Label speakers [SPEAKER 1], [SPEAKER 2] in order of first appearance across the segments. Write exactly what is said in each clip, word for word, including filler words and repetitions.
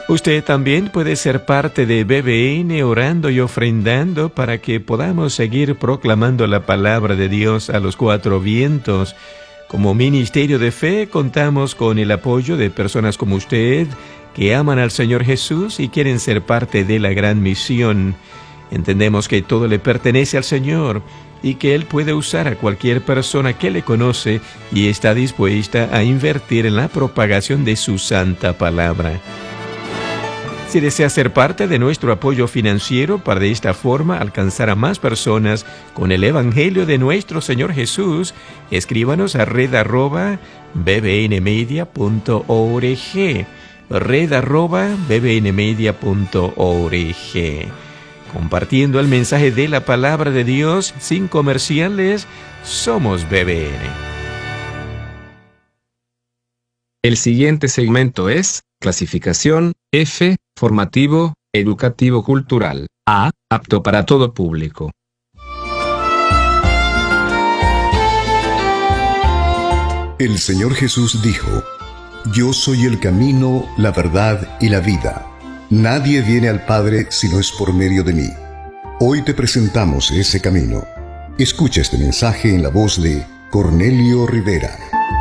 [SPEAKER 1] Usted también puede ser parte de B B N orando y ofrendando para que podamos seguir proclamando la palabra de Dios a los cuatro vientos. Como Ministerio de Fe contamos con el apoyo de personas como usted que aman al Señor Jesús y quieren ser parte de la gran misión. Entendemos que todo le pertenece al Señor y que Él puede usar a cualquier persona que le conoce y está dispuesta a invertir en la propagación de su santa palabra. Si desea ser parte de nuestro apoyo financiero para de esta forma alcanzar a más personas con el Evangelio de nuestro Señor Jesús, escríbanos a red arroba bbnmedia punto org, red arroba bbnmedia punto org. Compartiendo el mensaje de la palabra de Dios sin comerciales, somos B B N.
[SPEAKER 2] El siguiente segmento es clasificación F, formativo, educativo cultural. A, apto para todo público.
[SPEAKER 3] El Señor Jesús dijo: Yo soy el camino, la verdad y la vida. Nadie viene al Padre si no es por medio de mí. Hoy te presentamos ese camino. Escucha este mensaje en la voz de Cornelio Rivera.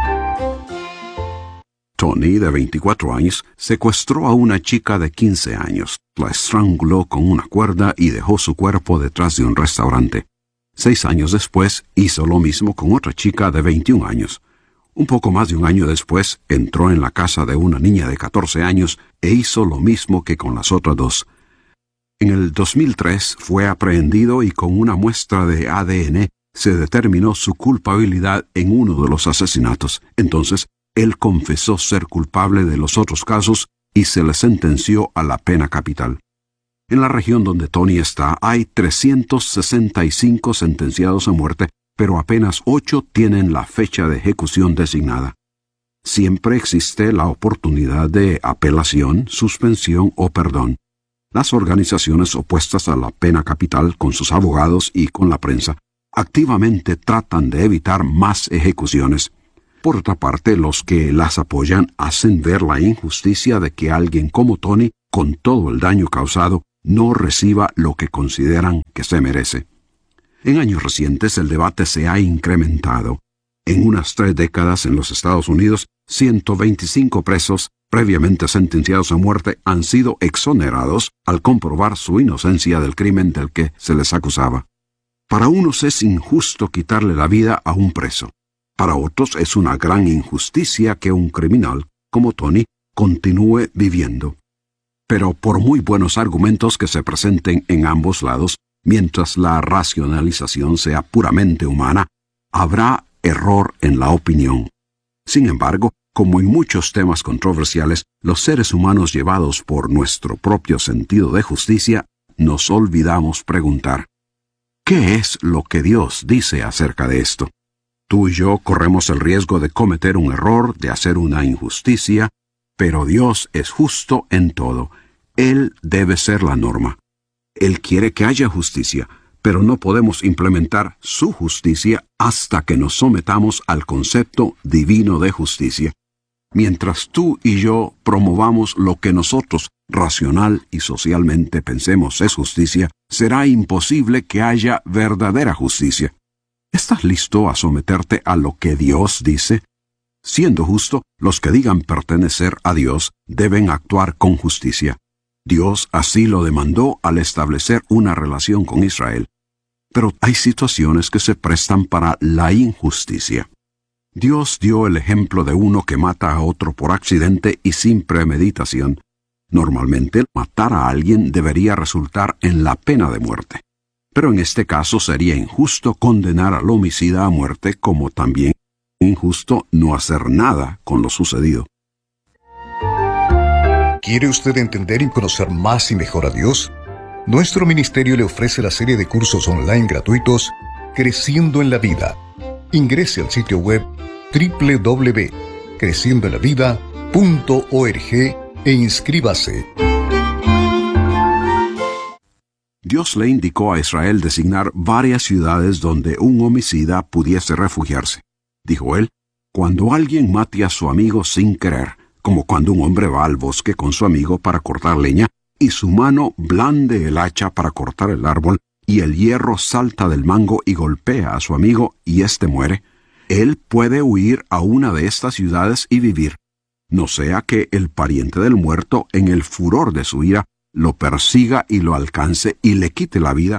[SPEAKER 4] Tony, de veinticuatro años, secuestró a una chica de quince años, la estranguló con una cuerda y dejó su cuerpo detrás de un restaurante. Seis años después, hizo lo mismo con otra chica de veintiún años. Un poco más de un año después, entró en la casa de una niña de catorce años e hizo lo mismo que con las otras dos. En el dos mil tres fue aprehendido y con una muestra de A D N se determinó su culpabilidad en uno de los asesinatos. Entonces, él confesó ser culpable de los otros casos y se le sentenció a la pena capital. En la región donde Tony está hay trescientos sesenta y cinco sentenciados a muerte, pero apenas ocho tienen la fecha de ejecución designada. Siempre existe la oportunidad de apelación, suspensión o perdón. Las organizaciones opuestas a la pena capital, con sus abogados y con la prensa, activamente tratan de evitar más ejecuciones. Por otra parte, los que las apoyan hacen ver la injusticia de que alguien como Tony, con todo el daño causado, no reciba lo que consideran que se merece. En años recientes el debate se ha incrementado. En unas tres décadas en los Estados Unidos, ciento veinticinco presos previamente sentenciados a muerte han sido exonerados al comprobar su inocencia del crimen del que se les acusaba. Para unos es injusto quitarle la vida a un preso. Para otros es una gran injusticia que un criminal, como Tony, continúe viviendo. Pero por muy buenos argumentos que se presenten en ambos lados, mientras la racionalización sea puramente humana, habrá error en la opinión. Sin embargo, como en muchos temas controversiales, los seres humanos llevados por nuestro propio sentido de justicia, nos olvidamos preguntar: ¿qué es lo que Dios dice acerca de esto? Tú y yo corremos el riesgo de cometer un error, de hacer una injusticia, pero Dios es justo en todo. Él debe ser la norma. Él quiere que haya justicia, pero no podemos implementar su justicia hasta que nos sometamos al concepto divino de justicia. Mientras tú y yo promovamos lo que nosotros, racional y socialmente, pensemos es justicia, será imposible que haya verdadera justicia. ¿Estás listo a someterte a lo que Dios dice? Siendo justo, los que digan pertenecer a Dios deben actuar con justicia. Dios así lo demandó al establecer una relación con Israel. Pero hay situaciones que se prestan para la injusticia. Dios dio el ejemplo de uno que mata a otro por accidente y sin premeditación. Normalmente, matar a alguien debería resultar en la pena de muerte. Pero en este caso sería injusto condenar al homicida a muerte, como también injusto no hacer nada con lo sucedido.
[SPEAKER 3] ¿Quiere usted entender y conocer más y mejor a Dios? Nuestro ministerio le ofrece la serie de cursos online gratuitos Creciendo en la Vida. Ingrese al sitio web doble u doble u doble u punto creciendo en la vida punto org e inscríbase.
[SPEAKER 4] Dios le indicó a Israel designar varias ciudades donde un homicida pudiese refugiarse. Dijo él: cuando alguien mate a su amigo sin querer, como cuando un hombre va al bosque con su amigo para cortar leña, y su mano blande el hacha para cortar el árbol, y el hierro salta del mango y golpea a su amigo, y éste muere. Él puede huir a una de estas ciudades y vivir, no sea que el pariente del muerto, en el furor de su ira, lo persiga y lo alcance y le quite la vida.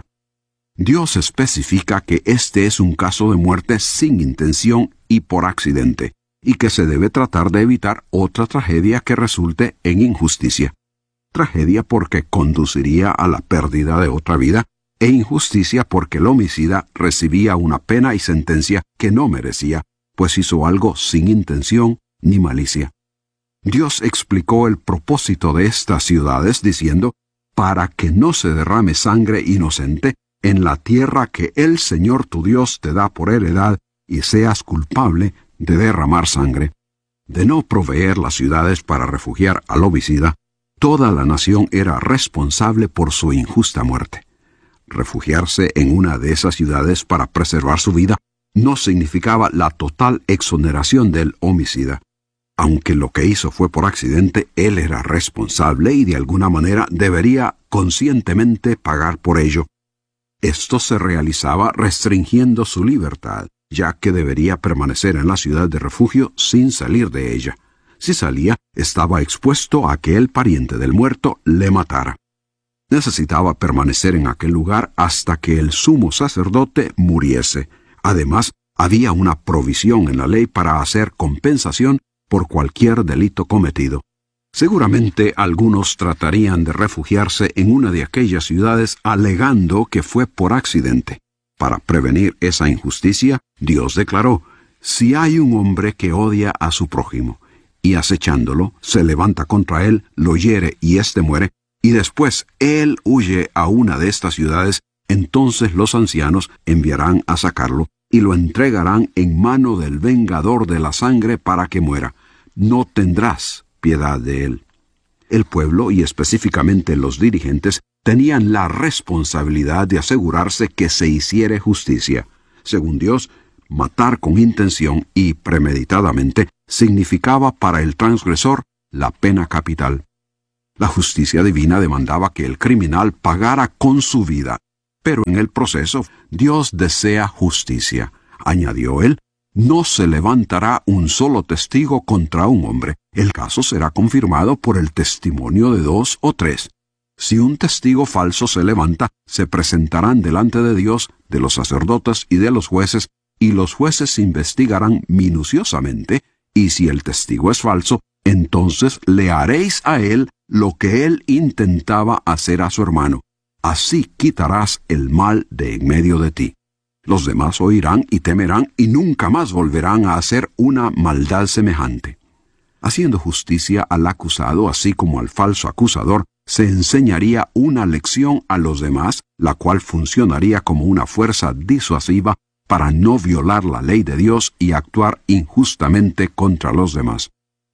[SPEAKER 4] Dios especifica que este es un caso de muerte sin intención y por accidente, y que se debe tratar de evitar otra tragedia que resulte en injusticia. Tragedia porque conduciría a la pérdida de otra vida, e injusticia porque el homicida recibía una pena y sentencia que no merecía, pues hizo algo sin intención ni malicia. Dios explicó el propósito de estas ciudades diciendo, para que no se derrame sangre inocente en la tierra que el Señor tu Dios te da por heredad, y seas culpable de derramar sangre. De no proveer las ciudades para refugiar al homicida, toda la nación era responsable por su injusta muerte. Refugiarse en una de esas ciudades para preservar su vida no significaba la total exoneración del homicida. Aunque lo que hizo fue por accidente, él era responsable y de alguna manera debería conscientemente pagar por ello. Esto se realizaba restringiendo su libertad, ya que debería permanecer en la ciudad de refugio sin salir de ella. Si salía, estaba expuesto a que el pariente del muerto le matara. Necesitaba permanecer en aquel lugar hasta que el sumo sacerdote muriese. Además, había una provisión en la ley para hacer compensación por cualquier delito cometido. Seguramente algunos tratarían de refugiarse en una de aquellas ciudades alegando que fue por accidente. Para prevenir esa injusticia, Dios declaró, si hay un hombre que odia a su prójimo, y acechándolo, se levanta contra él, lo hiere y éste muere, y después él huye a una de estas ciudades, entonces los ancianos enviarán a sacarlo, y lo entregarán en mano del vengador de la sangre para que muera. No tendrás piedad de él. El pueblo, y específicamente los dirigentes, tenían la responsabilidad de asegurarse que se hiciere justicia. Según Dios, matar con intención y premeditadamente significaba para el transgresor la pena capital. La justicia divina demandaba que el criminal pagara con su vida, pero en el proceso Dios desea justicia. Añadió él, no se levantará un solo testigo contra un hombre. El caso será confirmado por el testimonio de dos o tres. Si un testigo falso se levanta, se presentarán delante de Dios, de los sacerdotes y de los jueces, y los jueces investigarán minuciosamente, y si el testigo es falso, entonces le haréis a él lo que él intentaba hacer a su hermano. Así quitarás el mal de en medio de ti. Los demás oirán y temerán y nunca más volverán a hacer una maldad semejante. Haciendo justicia al acusado así como al falso acusador, se enseñaría una lección a los demás, la cual funcionaría como una fuerza disuasiva para no violar la ley de Dios y actuar injustamente contra los demás.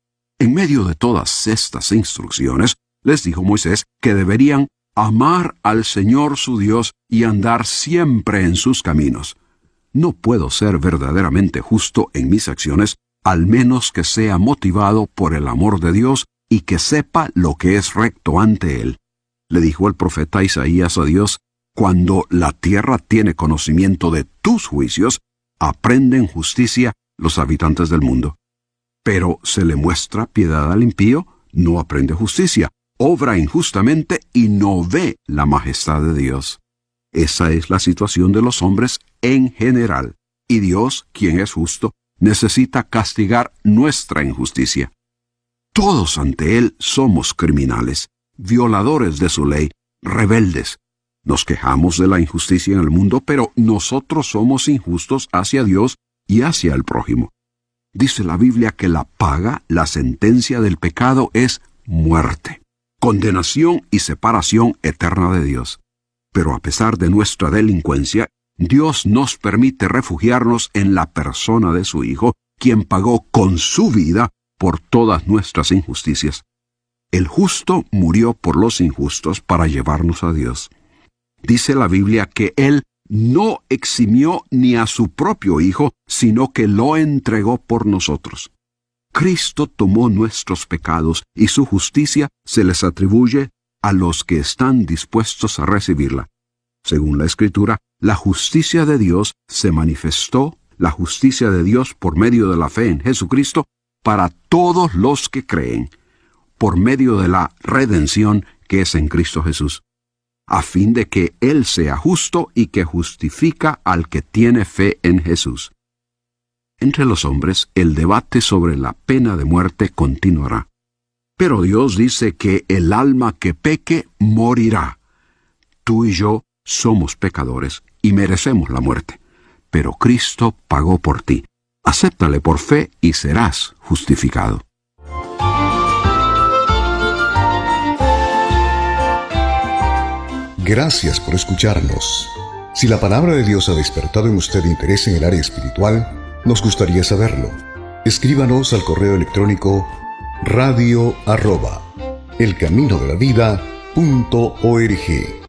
[SPEAKER 4] En medio de todas estas instrucciones, les dijo Moisés que deberían amar al Señor su Dios y andar siempre en sus caminos. No puedo ser verdaderamente justo en mis acciones, al menos que sea motivado por el amor de Dios y que sepa lo que es recto ante Él. Le dijo el profeta Isaías a Dios, cuando la tierra tiene conocimiento de tus juicios, aprenden justicia los habitantes del mundo. Pero se le muestra piedad al impío, no aprende justicia, obra injustamente y no ve la majestad de Dios. Esa es la situación de los hombres en general, y Dios, quien es justo, necesita castigar nuestra injusticia. Todos ante Él somos criminales, violadores de su ley, rebeldes. Nos quejamos de la injusticia en el mundo, pero nosotros somos injustos hacia Dios y hacia el prójimo. Dice la Biblia que la paga, la sentencia del pecado es muerte, condenación y separación eterna de Dios. Pero a pesar de nuestra delincuencia, Dios nos permite refugiarnos en la persona de su Hijo, quien pagó con su vida por todas nuestras injusticias. El justo murió por los injustos para llevarnos a Dios. Dice la Biblia que Él no eximió ni a su propio Hijo, sino que lo entregó por nosotros. Cristo tomó nuestros pecados y su justicia se les atribuye a los que están dispuestos a recibirla. Según la Escritura, la justicia de Dios se manifestó, la justicia de Dios por medio de la fe en Jesucristo, para todos los que creen, por medio de la redención que es en Cristo Jesús, a fin de que Él sea justo y que justifica al que tiene fe en Jesús. Entre los hombres, el debate sobre la pena de muerte continuará. Pero Dios dice que el alma que peque morirá. Tú y yo somos pecadores y merecemos la muerte, pero Cristo pagó por ti. Acéptale por fe y serás justificado.
[SPEAKER 3] Gracias por escucharnos. Si la palabra de Dios ha despertado en usted interés en el área espiritual, nos gustaría saberlo. Escríbanos al correo electrónico radio arroba elcaminodelavida punto org.